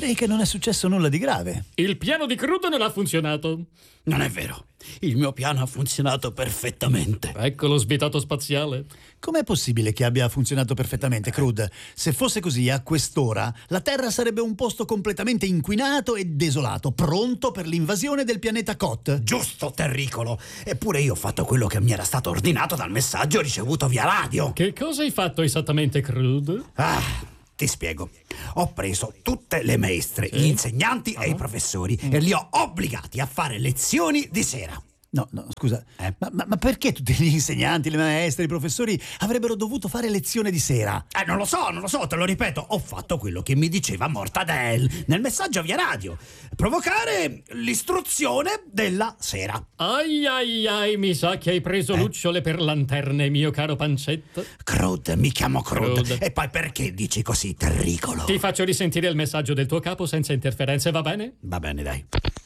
Direi che non è successo nulla di grave. Il piano di crudo non ha funzionato. Non è vero. Il mio piano ha funzionato perfettamente. Ecco lo svitato spaziale. Com'è possibile che abbia funzionato perfettamente, Crude? Se fosse così, a quest'ora, la Terra sarebbe un posto completamente inquinato e desolato, pronto per l'invasione del pianeta Kot. Giusto, terricolo. Eppure io ho fatto quello che mi era stato ordinato dal messaggio ricevuto via radio. Che cosa hai fatto esattamente, Crude? Ti spiego. Ho preso tutte le maestre, gli insegnanti e i professori e li ho obbligati a fare lezioni di sera. No, scusa, ma perché tutti gli insegnanti, le maestre, i professori avrebbero dovuto fare lezione di sera? Non lo so, te lo ripeto, ho fatto quello che mi diceva Mortadell nel messaggio via radio. Provocare l'istruzione della sera. Ai, mi sa che hai preso lucciole per lanterne, mio caro Pancetta. Crude, mi chiamo Crude. E poi perché dici così, terricolo? Ti faccio risentire il messaggio del tuo capo senza interferenze, va bene? Va bene, dai.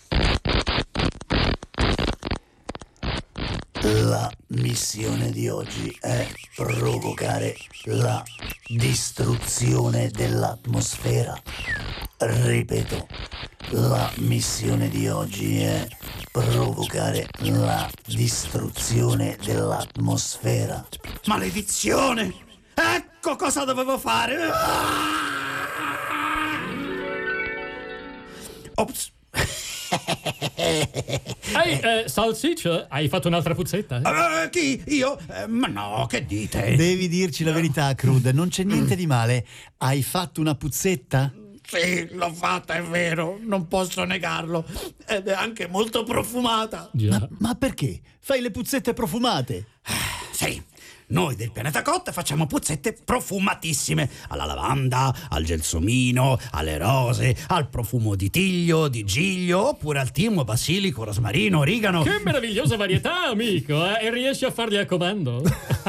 La missione di oggi è provocare la distruzione dell'atmosfera. Ripeto, la missione di oggi è provocare la distruzione dell'atmosfera. Maledizione! Ecco cosa dovevo fare! Ops! Ehi, Salsiccia, hai fatto un'altra puzzetta? Chi? Io? Ma no, che dite? Devi dirci la verità, Crude, non c'è niente di male. Hai fatto una puzzetta? Sì, l'ho fatta, è vero, non posso negarlo. Ed è anche molto profumata. Già. Ma perché? Fai le puzzette profumate? Sì, noi del pianeta Kot facciamo puzzette profumatissime. Alla lavanda, al gelsomino, alle rose, al profumo di tiglio, di giglio, oppure al timo, basilico, rosmarino, origano. Che meravigliosa varietà, amico, eh? E riesci a farli a comando?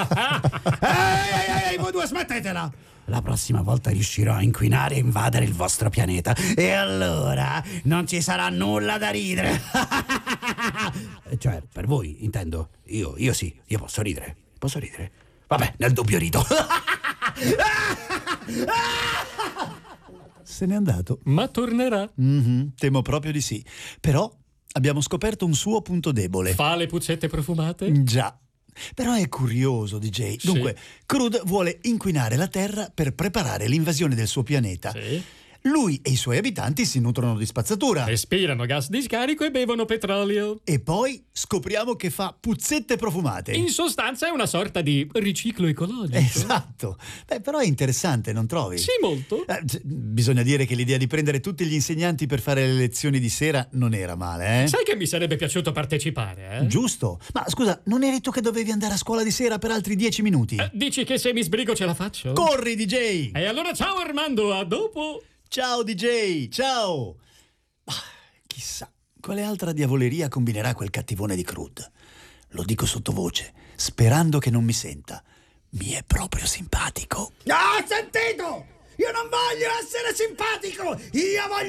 Ehi, voi due, smettetela! La prossima volta riuscirò a inquinare e invadere il vostro pianeta. E allora non ci sarà nulla da ridere. Cioè, per voi, intendo. Io sì, io posso ridere. Posso ridere? Vabbè, nel dubbio rido. Se n'è andato. Ma tornerà. Temo proprio di sì. Però abbiamo scoperto un suo punto debole. Fa le puzzette profumate? Già. Però è curioso, DJ. Dunque, Crude vuole inquinare la Terra per preparare l'invasione del suo pianeta. Sì. Lui e i suoi abitanti si nutrono di spazzatura. Respirano gas di scarico e bevono petrolio. E poi scopriamo che fa puzzette profumate. In sostanza è una sorta di riciclo ecologico. Esatto. Beh, però è interessante, non trovi? Sì, molto. Bisogna dire che l'idea di prendere tutti gli insegnanti per fare le lezioni di sera non era male, eh? Sai che mi sarebbe piaciuto partecipare, eh? Giusto. Ma scusa, non eri tu che dovevi andare a scuola di sera per altri 10 minuti? Dici che se mi sbrigo ce la faccio? Corri, DJ! E allora ciao Armando, a dopo! Ciao DJ, ciao! Chissà, quale altra diavoleria combinerà quel cattivone di Crude? Lo dico sottovoce, sperando che non mi senta. Mi è proprio simpatico. Ho sentito! Io non voglio essere simpatico! Io voglio